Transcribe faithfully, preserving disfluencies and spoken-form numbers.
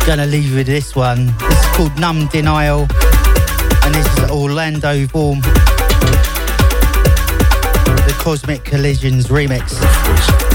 Gonna leave you with this one. This is called Numb Denial, and this is Orlando Vorm, the Cosmic Collisions remix.